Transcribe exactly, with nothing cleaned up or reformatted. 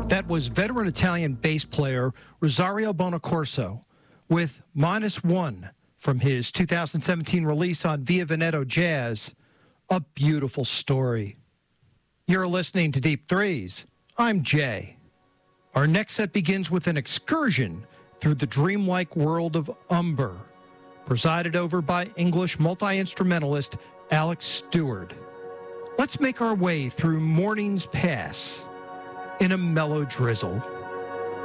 That was veteran Italian bass player Rosario Bonaccorso with Minus One from his two thousand seventeen release on Via Veneto Jazz, A Beautiful Story. You're listening to Deep Threes. I'm Jay. Our next set begins with an excursion through the dreamlike world of Umber, presided over by English multi-instrumentalist Alex Stewart. Let's make our way through Morning's Pass in a mellow drizzle.